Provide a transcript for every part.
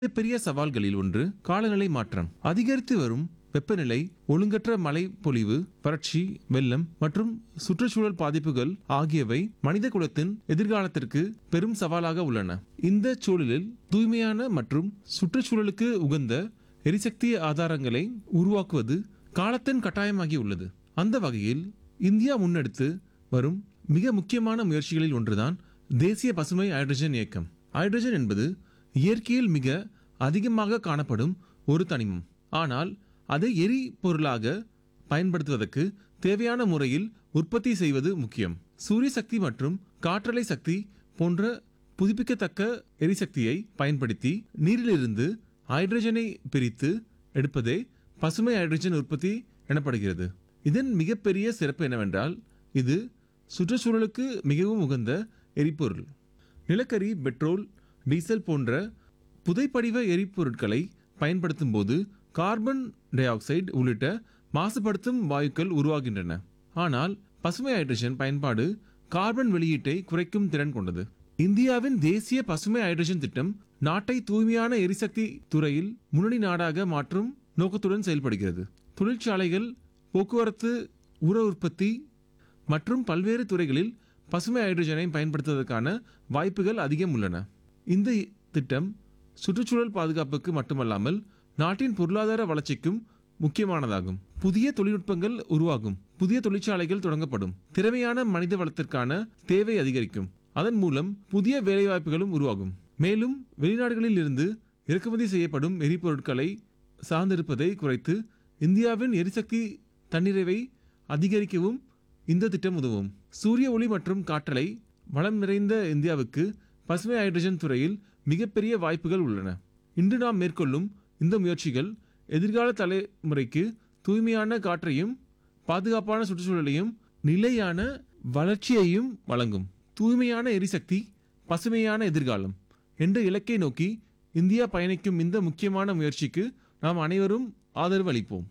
பெரிய சவால்களில் ஒன்று காலநிலை மாற்றம். அதிகரித்து வரும் வெப்பநிலை, ஒழுங்கற்ற மழை பொழிவு, வறட்சி, வெள்ளம் மற்றும் சுற்றுச்சூழல் பாதிப்புகள் ஆகியவை மனித குலத்தின் எதிர்காலத்திற்கு பெரும் சவாலாக உள்ளன. இந்த சூழலில் தூய்மையான மற்றும் சுற்றுச்சூழலுக்கு உகந்த எரிசக்தி ஆதாரங்களை உருவாக்குவது காலத்தின் கட்டாயமாகி உள்ளது. அந்த வகையில் இந்தியா முன்னெடுத்து வரும் மிக முக்கியமான முயற்சிகளில் ஒன்றுதான் தேசிய பசுமை ஹைட்ரஜன் இயக்கம். ஹைட்ரஜன் என்பது இயற்கையில் மிக அதிகமாக காணப்படும் ஒரு தனிமம். ஆனால் அதை எரிபொருளாக பயன்படுத்துவதற்கு தேவையான முறையில் உற்பத்தி செய்வது முக்கியம். சூரிய சக்தி மற்றும் காற்றலை சக்தி போன்ற புதுப்பிக்கத்தக்க எரிசக்தியை பயன்படுத்தி நீரிலிருந்து ஹைட்ரஜனை பிரித்து எடுப்பதே பசுமை ஹைட்ரஜன் உற்பத்தி எனப்படுகிறது. இதன் மிகப்பெரிய சிறப்பு என்னவென்றால் இது சுற்றுச்சூழலுக்கு மிகவும் உகந்த எரிபொருள். நிலக்கரி, பெட்ரோல், டீசல் போன்ற புதைப்படிவ எரிபொருட்களை பயன்படுத்தும் போது கார்பன் டை ஆக்சைடு உள்ளிட்ட மாசுபடுத்தும் வாயுக்கள் உருவாகின்றன. ஆனால் பசுமை ஹைட்ரஜன் பயன்பாடு கார்பன் வெளியீட்டை குறைக்கும் திறன் கொண்டது. இந்தியாவின் தேசிய பசுமை ஹைட்ரஜன் திட்டம் நாட்டை தூய்மையான எரிசக்தி துறையில் முன்னணி நாடாக மாற்றும் நோக்கத்துடன் செயல்படுகிறது. தொழிற்சாலைகள், போக்குவரத்து, உர உற்பத்தி மற்றும் பல்வேறு துறைகளில் பசுமை ஹைட்ரஜனை பயன்படுத்துவதற்கான வாய்ப்புகள் அதிகம் உள்ளன. இந்த திட்டம் சுற்றுச்சூழல் பாதுகாப்புக்கு மட்டுமல்லாமல் நாட்டின் பொருளாதார வளர்ச்சிக்கும் முக்கியமானதாகும். புதிய தொழில்நுட்பங்கள் உருவாகும், புதிய தொழிற்சாலைகள் தொடங்கப்படும், திறமையான மனித வளத்திற்கான தேவை அதிகரிக்கும். அதன் மூலம் புதிய வேலைவாய்ப்புகளும் உருவாகும். மேலும் வெளிநாடுகளில் இருந்து இறக்குமதி செய்யப்படும் எரிபொருட்களை சார்ந்திருப்பதை குறைத்து இந்தியாவின் எரிசக்தி தன்னிறைவை அதிகரிக்கவும் இந்த திட்டம் உதவும். சூரிய ஒளி மற்றும் காற்றலை வளம் நிறைந்த இந்தியாவுக்கு பசுமை ஹைட்ரஜன் துறையில் மிகப்பெரிய வாய்ப்புகள் உள்ளன. இன்று நாம் மேற்கொள்ளும் இந்த முயற்சிகள் எதிர்கால தலைமுறைக்கு தூய்மையான காற்றையும் பாதுகாப்பான சுற்றுச்சூழலையும் நிலையான வளர்ச்சியையும் வழங்கும். தூய்மையான எரிசக்தி, பசுமையான எதிர்காலம் என்ற இலக்கை நோக்கி இந்தியா பயணிக்கும் இந்த முக்கியமான முயற்சிக்கு நாம் அனைவரும் ஆதரவு அளிப்போம்.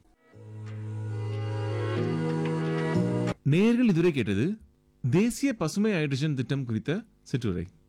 நேயர்கள் இதுவரை கேட்டது தேசிய பசுமை ஹைட்ரஜன் திட்டம் குறித்த சிற்றுரை.